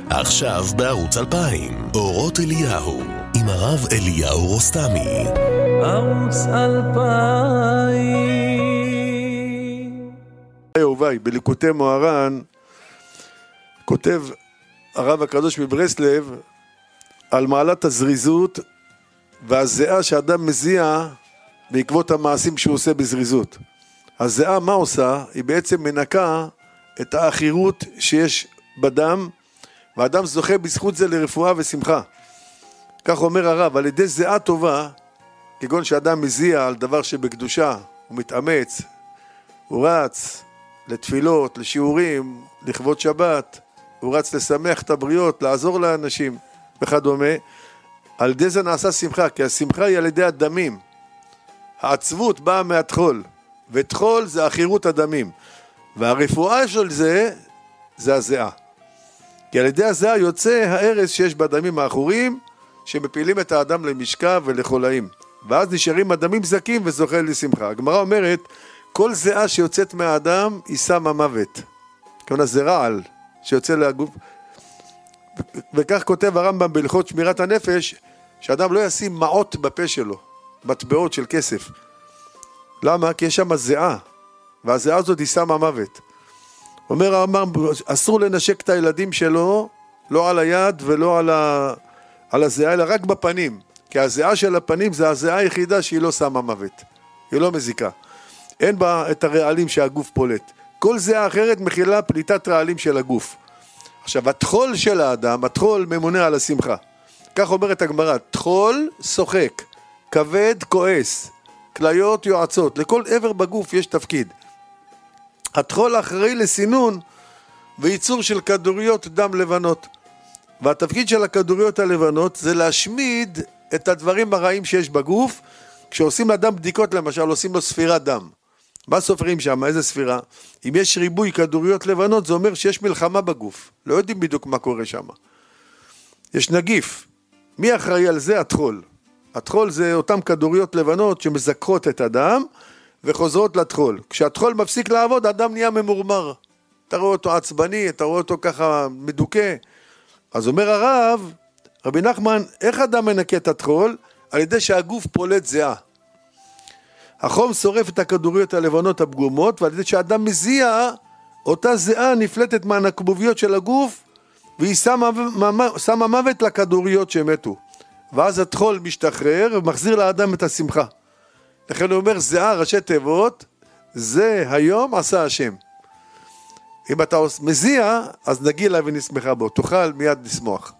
עכשיו בערוץ 2000, אורות אליהו, עם הרב אליהו רוסטמי. ערוץ 2000. יובי, בליקוטי מוהר"ן, כותב הרב הקדוש מברסלב על מעלת הזריזות והזיעה שאדם מזיע בעקבות המעשים שהוא עושה בזריזות. הזיעה מה עושה? היא בעצם מנקה את האחירות שיש בדם, והאדם זוכה בזכות זה לרפואה ושמחה. כך אומר הרב, על ידי זיעה טובה, כגון שאדם מזיע על דבר שבקדושה, הוא מתאמץ, הוא רץ לתפילות, לשיעורים, לכבוד שבת, הוא רץ לשמח את הבריות, לעזור לאנשים וכדומה. על ידי זה נעשה שמחה, כי השמחה היא על ידי הדמים. העצבות באה מהתחול, ותחול זה אחירות הדמים, והרפואה של זה הזיעה. כי על ידי הזיעה יוצא הארס שיש בדמים האחורים, שמפילים את האדם למשכב ולחולאים, ואז נשארים הדמים זקים וזוכה לשמחה. הגמרא אומרת, כל זיעה שיוצאת מהאדם היא שמה מוות. כלומר זה רעל שיוצא לגוף. וכך כותב הרמב"ם בהלכות שמירת הנפש, שאדם לא ישים מעות בפה שלו, מטבעות של כסף. למה? כי יש שם זיעה, והזיעה הזאת היא שמה מוות. אומר הרמב"ם, אסור לנשק את הילדים שלו, לא על היד ולא על הזיעה, אלא רק בפנים. כי הזיעה של הפנים זה הזיעה היחידה שהיא לא שמה מוות. היא לא מזיקה. אין בה את הרעלים שהגוף פולט. כל זיעה אחרת מכילה פליטת רעלים של הגוף. עכשיו, התחול של האדם, התחול ממונה על השמחה. כך אומרת הגמרא, תחול שוחק, כבד כועס, כליות יועצות. לכל עבר בגוף יש תפקיד. התחול אחראי לסינון וייצור של כדוריות דם לבנות. והתפקיד של הכדוריות הלבנות זה להשמיד את הדברים הרעים שיש בגוף. כשעושים לאדם בדיקות למשל, עושים לו ספירת דם. מה סופרים שם? איזה ספירה? אם יש ריבוי כדוריות לבנות, זה אומר שיש מלחמה בגוף. לא יודעים בדיוק מה קורה שם. יש נגיף. מי אחראי על זה? התחול. התחול זה אותם כדוריות לבנות שמזכחות את הדם וחוזרות לתחול. כשהתחול מפסיק לעבוד, האדם נהיה ממורמר. אתה רואה אותו עצבני, אתה רואה אותו ככה מדוכא. אז אומר הרב, רבי נחמן, איך אדם מנקה את התחול? על ידי שהגוף פולט זיעה. החום שורף את הכדוריות הלבנות הפגומות, ועל ידי שהאדם מזיע, אותה זיעה נפלטת מהנקבוביות של הגוף, והיא שמה מוות לכדוריות שמתו. ואז התחול משתחרר ומחזיר לאדם את השמחה. לכן הוא אומר, זיעה ראשי תיבות, זה היום עשה השם. אם אתה מזיע, אז נגילה ונשמחה בו, תוכל מיד לשמוח.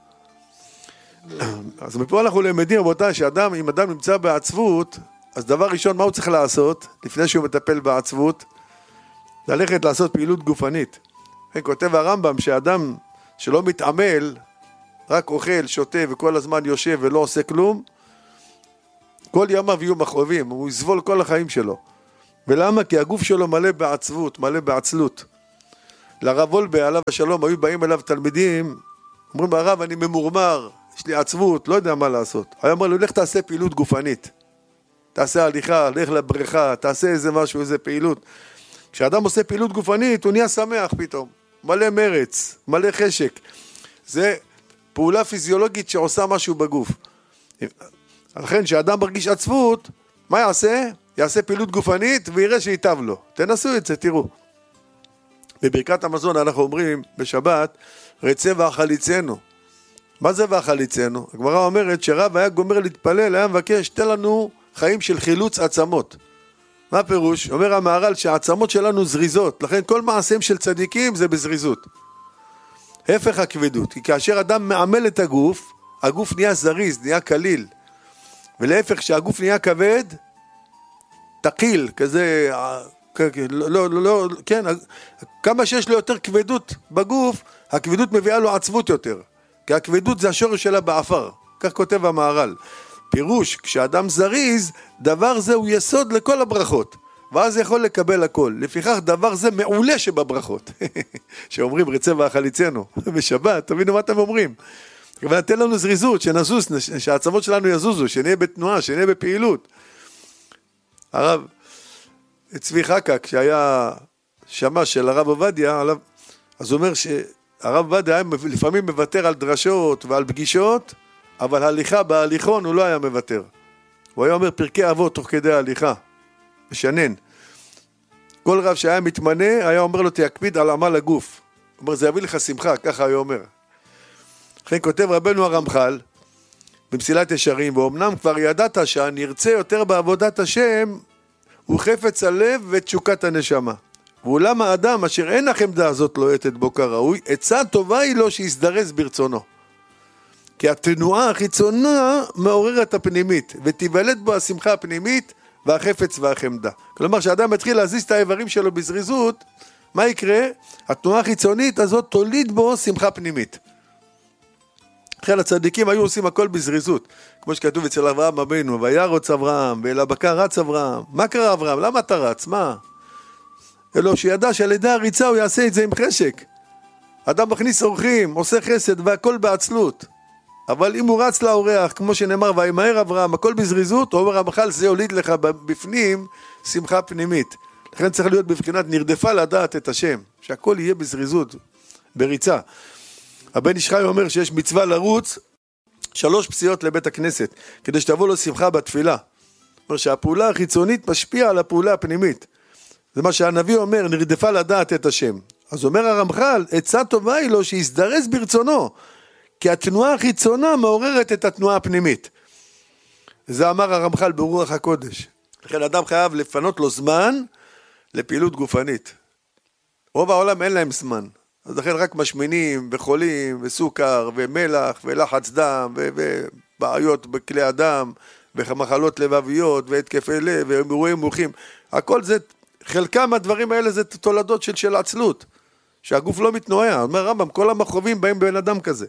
אז מפה אנחנו למדים, רבותיי, שאדם, אם אדם נמצא בעצבות, אז דבר ראשון, מה הוא צריך לעשות, לפני שהוא מטפל בעצבות? ללכת לעשות פעילות גופנית. כותב הרמב"ם, שאדם שלא מתעמל, רק אוכל, שותה וכל הזמן יושב ולא עושה כלום, כל ימיו יהיו מכאובים, הוא יסבול כל החיים שלו. ולמה? כי הגוף שלו מלא בעצבות, מלא בעצלות. לרב וולבה, עליו השלום, היו באים אליו תלמידים, אומרים, הרב, אני ממורמר, יש לי עצבות, לא יודע מה לעשות. היה אומר לו, לך תעשה פעילות גופנית. תעשה הליכה, לך לבריכה, תעשה איזה משהו, איזה פעילות. כשאדם עושה פעילות גופנית, הוא נהיה שמח פתאום. מלא מרץ, מלא חשק. זה פעולה פיזיולוגית שעושה משהו בגוף. לכן, כשאדם מרגיש עצבות, מה יעשה? יעשה פעילות גופנית ויראה שייטב לו. תנסו את זה, תראו. בברכת המזון אנחנו אומרים בשבת, רצה ואכליצנו. מה זה ואכליצנו? הגמרא אומרת שרב היה גומר להתפלל, היה מבקש, תן לנו חיים של חילוץ עצמות. מה הפירוש? אומר המהר"ל שהעצמות שלנו זריזות, לכן כל מעשים של צדיקים זה בזריזות. הפך הכבדות, כי כאשר אדם מעמל את הגוף, הגוף נהיה זריז, נהיה קליל. ולהפך, שהגוף נהיה כבד, תקיל, כזה, כן, כמה שיש לו יותר כבדות בגוף, הכבדות מביאה לו עצבות יותר. כי הכבדות זה השורש שלה באפר, כך כותב המהר"ל. פירוש, כשאדם זריז, דבר זה הוא יסוד לכל הברכות, ואז יכול לקבל הכל. לפיכך דבר זה מעולה שבברכות. שאומרים רצה ואכליצנו בשבת, תבינו מה אתם אומרים. ונתן לנו זריזות, שנזוז, שהעצמות שלנו יזוזו, שנהיה בתנועה, שנהיה בפעילות. הרב צבי חקק, שהיה שמש של הרב עובדיה, אז הוא אומר הרב עובדיה היה לפעמים מוותר על דרשות ועל פגישות, אבל הליכה בהליכון הוא לא היה מוותר. הוא היה אומר פרקי אבות תוך כדי ההליכה, משנן. כל רב שהיה מתמנה, היה אומר לו תקפיד על עמל הגוף. הוא אומר, זה יביא לך שמחה, ככה היה אומר. לכן כותב רבנו הרמח"ל, במסילת ישרים, ואומנם כבר ידעת שהנרצה יותר בעבודת השם, הוא חפץ הלב ותשוקת הנשמה. ואולם האדם אשר אין החמדה הזאת לוהטת בו כראוי, עצה טובה היא לו שיסדרס ברצונו. כי התנועה החיצונה מעוררת הפנימית, ותיוולד בו השמחה הפנימית והחפץ והחמדה. כלומר, כשאדם מתחיל להזיז את האיברים שלו בזריזות, מה יקרה? התנועה החיצונית הזאת תוליד בו שמחה פנימית. לכן הצדיקים היו עושים הכל בזריזות, כמו שכתוב אצל אברהם אבינו, וירוץ אברהם, ואל הבקר רץ אברהם. מה קרה אברהם? למה אתה רץ? מה? אלו שידע שעל ידי הריצה הוא יעשה את זה עם חשק. אדם מכניס אורחים, עושה חסד והכל בעצלות. אבל אם הוא רץ לאורח, כמו שנאמר, וימהר אברהם, הכל בזריזות, הוא אומר המחל, זה הוליד לך בפנים שמחה פנימית. לכן צריך להיות בבחינת נרדפה לדעת את השם, שהכל יהיה בזריזות, בריצה. הבן איש חי אומר שיש מצווה לרוץ 3 פסיעות לבית הכנסת, כדי שתבוא לו שמחה בתפילה. אומר שהפעולה החיצונית משפיעה על הפעולה הפנימית. זה מה שהנביא אומר, נרדפה לדעת את השם. אז אומר הרמח"ל, עצה טובה היא לו שיסדרס ברצונו, כי התנועה החיצונה מעוררת את התנועה הפנימית. זה אמר הרמח"ל ברוח הקודש. לכן אדם חייב לפנות לו זמן לפעילות גופנית. רוב העולם אין להם זמן. אז לכן רק משמינים וחולים וסוכר ומלח ולחץ דם ובעיות בכלי הדם ומחלות לבביות והתקפי לב ואירועים מוחים. הכל זה, חלקם הדברים האלה זה תולדות של עצלות. שהגוף לא מתנועע. אומר רמב"ם, כל המכרובים באים בן אדם כזה.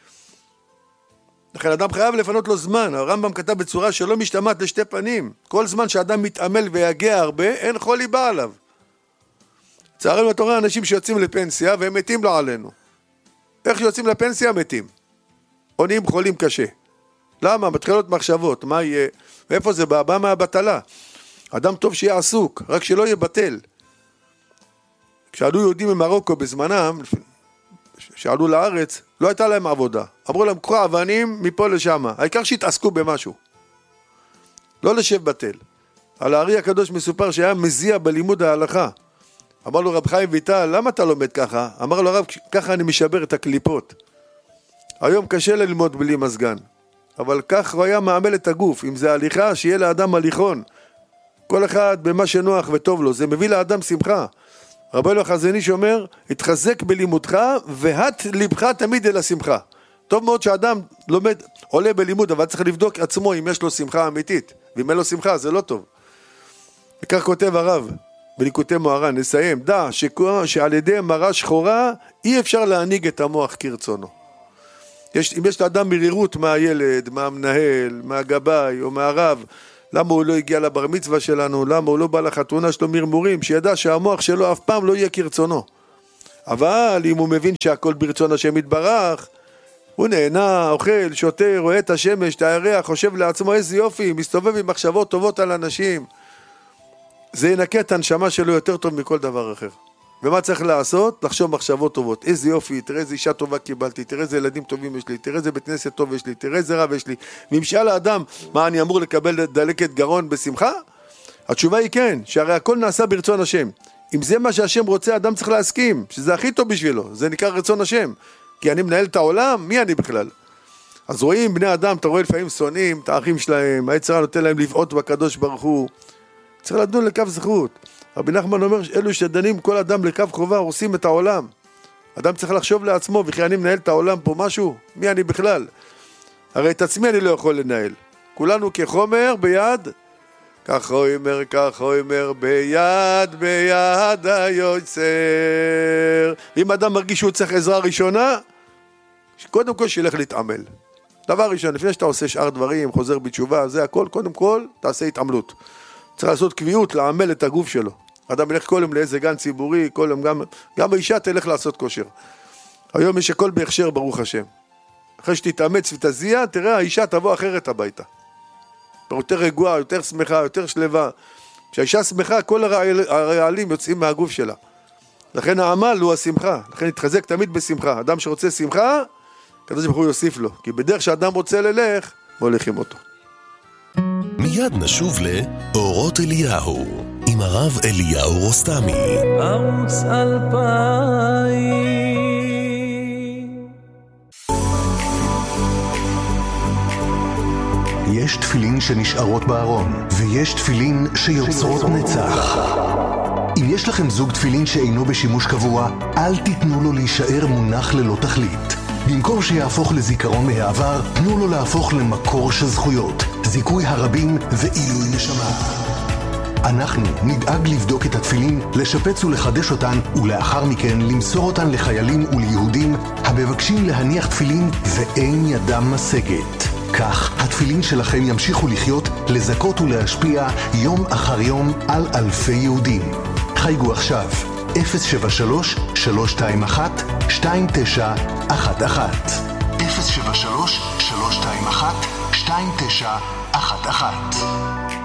לכן אדם חייב לפנות לו זמן. הרמב"ם כתב בצורה שלא משתמעת לשתי פנים. כל זמן שאדם מתעמל ויגיע הרבה, אין חולי בא עליו. צערנו התורה אנשים שיוצאים לפנסיה והם מתים לא עלינו. איך שיוצאים לפנסיה מתים? או נהיים חולים קשה. למה? מתחילות מחשבות. מה יהיה? ואיפה זה בא? בא מהבטלה. אדם טוב שיהיה עסוק, רק שלא יהיה בטל. כשעלו יהודים ממרוקו בזמנם, שעלו לארץ, לא הייתה להם עבודה. אמרו להם, קחו אבנים מפה לשם. העיקר שהתעסקו במשהו. לא לשב בטל. על הארי הקדוש מסופר שהיה מזיע בלימוד ההלכה. אמר לו רב חיים ויטל, למה אתה לומד ככה? אמר לו רב, ככה אני משבר את הקליפות. היום קשה ללמוד בלי מזגן. אבל כך הוא היה מעמל את הגוף. אם זה הליכה, שיהיה לאדם הליכון. כל אחד במה שנוח וטוב לו. זה מביא לאדם שמחה. רבנו החזון איש אומר, התחזק בלימודך והט לבך תמיד אל השמחה. טוב מאוד שאדם לומד, עולה בלימוד, אבל צריך לבדוק עצמו אם יש לו שמחה אמיתית. ואם אין לו שמחה זה לא טוב. וכך כותב הרב בליקוטי מוהר"ן, נסיים, דע שעל ידי מראה שחורה אי אפשר להנהיג את המוח כרצונו. אם יש לאדם מרירות מהילד, מהמנהל, מהגבאי או מהרב, למה הוא לא הגיע לבר מצווה שלנו, למה הוא לא בא לחתונה שלו מרמורים, שידע שהמוח שלו אף פעם לא יהיה כרצונו. אבל אם הוא מבין שהכל ברצון השם יתברך, הוא נהנה, אוכל, שותה, רואה את השמש, את הירח, חושב לעצמו איזה יופי, מסתובב עם מחשבות טובות על אנשים. זה ינקה את הנשמה שלו יותר טוב מכל דבר אחר. ומה צריך לעשות? לחשוב מחשבות טובות. איזה יופי, תראה איזה אישה טובה קיבלתי, תראה איזה ילדים טובים יש לי, תראה איזה בית כנסת טוב יש לי, תראה איזה רב יש לי. ואם שאל האדם, מה אני אמור לקבל דלקת גרון בשמחה? התשובה היא כן, שהרי הכל נעשה ברצון השם. אם זה מה שהשם רוצה, האדם צריך להסכים, שזה הכי טוב בשבילו, זה נקרא רצון השם. כי אני מנהל את העולם, מי אני בכלל? אז רואים בני אדם, אתה רואה לפעמים שונאים, את האחים שלהם, היצרה נותן להם לבעוט בקדוש ברוך הוא. צריך לדון לקו זכות. רבי נחמן אומר, אלו שדנים כל אדם לקו חובה, הורסים את העולם. אדם צריך לחשוב לעצמו, וכי אני מנהל את העולם פה משהו? מי אני בכלל? הרי את עצמי אני לא יכול לנהל. כולנו כחומר ביד, כך הוא אומר, ביד היוצר. ואם אדם מרגיש שהוא צריך עזרה ראשונה, קודם כל שילך להתעמל. דבר ראשון, לפני שאתה עושה שאר דברים, חוזר בתשובה, זה הכל, קודם כל תעשה התעמלות. צריך לעשות קביעות, לעמל את הגוף שלו. אדם ילך כל יום לאיזה גן ציבורי, כל יום גם האישה תלך לעשות כושר. היום יש הכל בהכשר ברוך השם. אחרי שתתאמץ ותזיע, תראה האישה תבוא אחרת הביתה. יותר רגועה, יותר שמחה, יותר שלווה. כשהאישה שמחה, כל הרעלים יוצאים מהגוף שלה. לכן העמל הוא השמחה, לכן נתחזק תמיד בשמחה. אדם שרוצה שמחה, הקדוש ברוך הוא יוסיף לו, כי בדרך שאדם רוצה ללך, מוליכים אותו. מיד נשוב לאורות אליהו, עם הרב אליהו רוסטמי. ערוץ 2000. יש תפילין שנשארות בארון, ויש תפילין שיוצרות נצח. אם יש לכם זוג תפילין שאינו בשימוש קבוע, אל תיתנו לו להישאר מונח ללא תכלית. במקום שיהפוך לזיכרון מהעבר, תנו לו להפוך למקור של זכויות, זיכוי הרבים ועילוי נשמה. אנחנו נדאג לבדוק את התפילין, לשפץ ולחדש אותן, ולאחר מכן למסור אותן לחיילים וליהודים המבקשים להניח תפילין ואין ידם משגת. כך התפילין שלכם ימשיכו לחיות, לזכות ולהשפיע יום אחר יום על אלפי יהודים. חייגו עכשיו 073-321-2911 073-321-2911